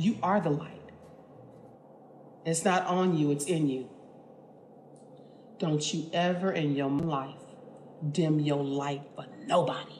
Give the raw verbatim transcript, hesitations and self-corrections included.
You are the light. It's not on you, it's in you. Don't you ever in your life dim your light for nobody.